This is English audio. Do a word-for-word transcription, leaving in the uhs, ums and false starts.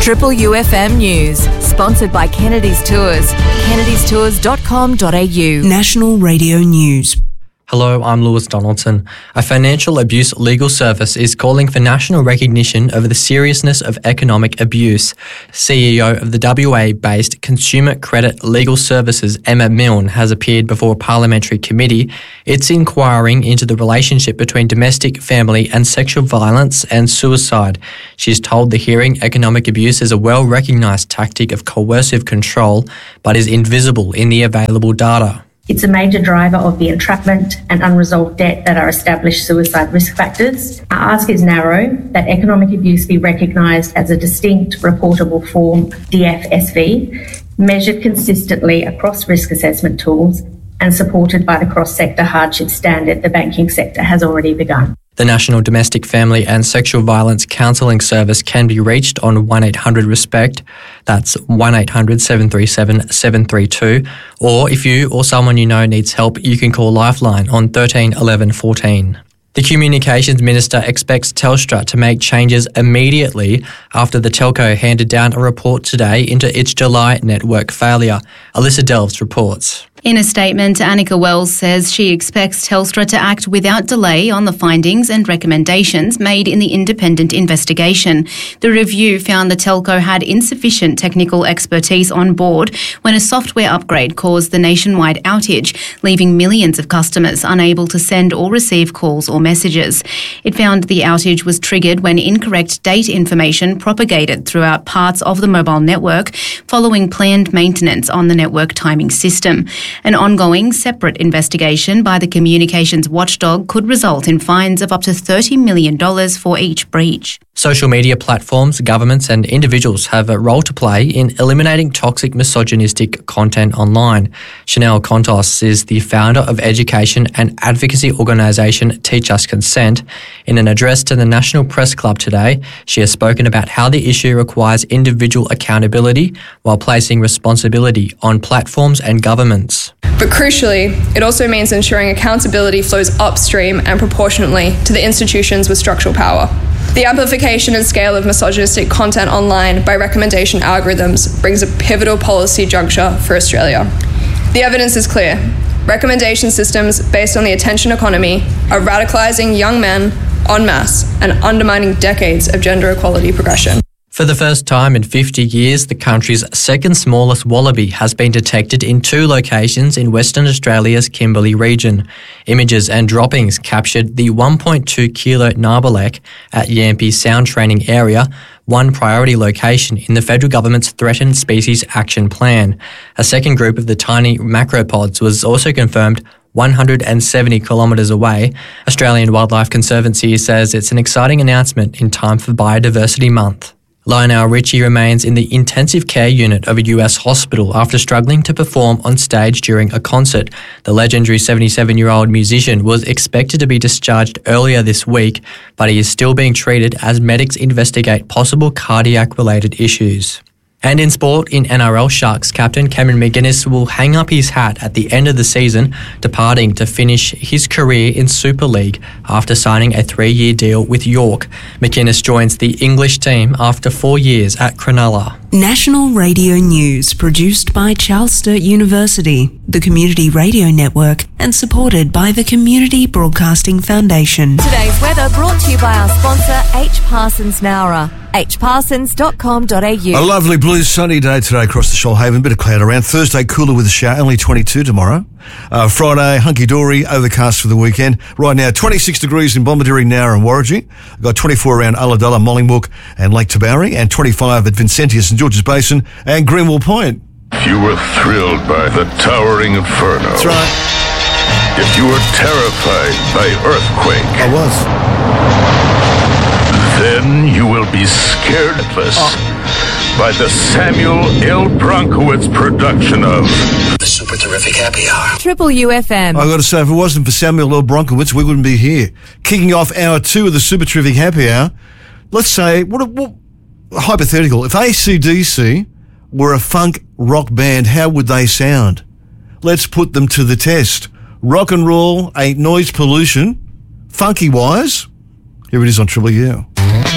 Triple U F M News, sponsored by Kennedy's Tours. kennedys tours dot com dot a u. National Radio News. Hello, I'm Lewis Donaldson. A financial abuse legal service is calling for national recognition of the seriousness of economic abuse. C E O of the W A-based Consumer Credit Legal Services, Emma Milne, has appeared before a parliamentary committee. It's inquiring into the relationship between domestic, family and sexual violence and suicide. She's told the hearing economic abuse is a well-recognised tactic of coercive control, but is invisible in the available data. It's a major driver of the entrapment and unresolved debt that are established suicide risk factors. Our ask is narrow, that economic abuse be recognised as a distinct reportable form, D F S V, measured consistently across risk assessment tools and supported by the cross-sector hardship standard the banking sector has already begun. The National Domestic, Family and Sexual Violence Counselling Service can be reached on one eight hundred RESPECT, that's one eight hundred seven three seven seven three two, or if you or someone you know needs help, you can call Lifeline on thirteen eleven fourteen. The Communications Minister expects Telstra to make changes immediately after the telco handed down a report today into its July network failure. Alyssa Delves reports. In a statement, Annika Wells says she expects Telstra to act without delay on the findings and recommendations made in the independent investigation. The review found the telco had insufficient technical expertise on board when a software upgrade caused the nationwide outage, leaving millions of customers unable to send or receive calls or messages. It found the outage was triggered when incorrect date information propagated throughout parts of the mobile network following planned maintenance on the network timing system. An ongoing separate investigation by the communications watchdog could result in fines of up to thirty million dollars for each breach. Social media platforms, governments and individuals have a role to play in eliminating toxic misogynistic content online. Chanel Contos is the founder of education and advocacy organisation Teach Us Consent. In an address to the National Press Club today, she has spoken about how the issue requires individual accountability while placing responsibility on platforms and governments. But crucially, it also means ensuring accountability flows upstream and proportionately to the institutions with structural power. The amplification and scale of misogynistic content online by recommendation algorithms brings a pivotal policy juncture for Australia. The evidence is clear. Recommendation systems based on the attention economy are radicalising young men en masse and undermining decades of gender equality progression. For the first time in fifty years, the country's second smallest wallaby has been detected in two locations in Western Australia's Kimberley region. Images and droppings captured the one point two kilo narbalek at Yampi Sound Training Area, one priority location in the federal government's Threatened Species Action Plan. A second group of the tiny macropods was also confirmed one hundred seventy kilometres away. Australian Wildlife Conservancy says it's an exciting announcement in time for Biodiversity Month. Lionel Richie remains in the intensive care unit of a U S hospital after struggling to perform on stage during a concert. The legendary seventy-seven-year-old musician was expected to be discharged earlier this week, but he is still being treated as medics investigate possible cardiac-related issues. And in sport, in N R L, Sharks captain Cameron McInnes will hang up his hat at the end of the season, departing to finish his career in Super League after signing a three-year deal with York. McInnes joins the English team after four years at Cronulla. National Radio News, produced by Charles Sturt University, the Community Radio Network, and supported by the Community Broadcasting Foundation. Today's weather brought to you by our sponsor, H. Parsons Maurer, h parsons dot com dot a u. A lovely blue sunny day today across the Shoalhaven. Bit of cloud around. Thursday, cooler with a shower. Only twenty-two tomorrow. Uh, Friday, hunky-dory, overcast for the weekend. Right now, twenty-six degrees in Bomaderry, Nowra and Warragee. Got twenty-four around Ulladulla, Mollymook and Lake Tabourie, and twenty-five at Vincentius and Georges Basin and Greenwell Point. If you were thrilled by the towering inferno. That's right. If you were terrified by earthquake. I was. Then you will be scared less oh. by the Samuel L. Bronkowitz production of the Super Terrific Happy Hour. Triple U F M. I've got to say, if it wasn't for Samuel L. Bronkowitz, we wouldn't be here. Kicking off hour two of the Super Terrific Happy Hour. Let's say, what, what hypothetical, if A C D C were a funk rock band, how would they sound? Let's put them to the test. Rock and roll ain't noise pollution. Funky wise. Here it is on Triple U.